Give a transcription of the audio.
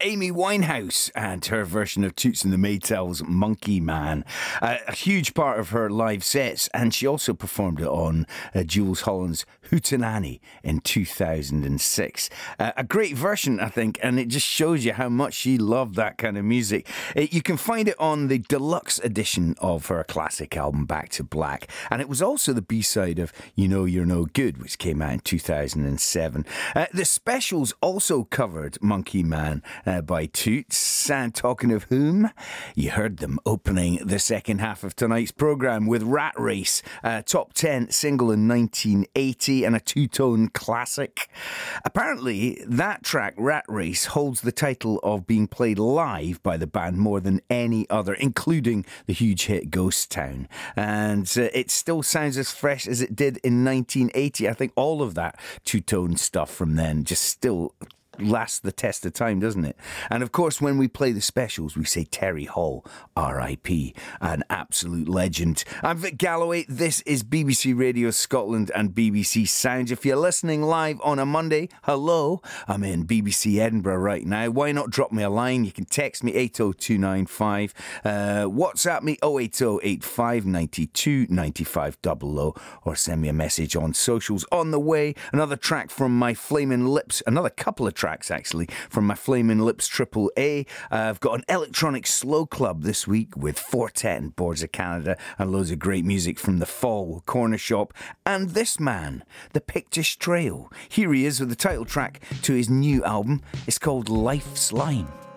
Amy Winehouse and her version of Toots and the Maytals' Monkey Man. A huge part of her live sets, and she also performed it on Jools Holland's Hootenanny in 2006. A great version, I think, and it just shows you how much she loved that kind of music. You can find it on the deluxe edition of her classic album Back to Black, and it was also the B-side of You Know You're No Good, which came out in 2007. The Specials also covered Monkey Man by Toots, and talking of whom, you heard them opening the second half of tonight's programme with Rat Race, a top 10 single in 1980 and a two-tone classic. Apparently, that track, Rat Race, holds the title of being played live by the band more than any other, including the huge hit Ghost Town. And it still sounds as fresh as it did in 1980. I think all of that two-tone stuff from then just still lasts the test of time, doesn't it? And of course, when we play the Specials, we say Terry Hall, R.I.P., an absolute legend. I'm Vic Galloway. This is BBC Radio Scotland and BBC Sounds. If you're listening live on a Monday, hello, I'm in BBC Edinburgh right now. Why not drop me a line? You can text me 80295, WhatsApp me 08085929500, or send me a message on socials. On the way, another track from my Flamin' Lips, another couple of tracks actually from my Flamin' Lips Triple A. I've got an electronic slow club this week with Fortet and Boards of Canada, and loads of great music from The Fall, Corner Shop, and this man, The Pictish Trail. Here he is with the title track to his new album. It's called Life's Line.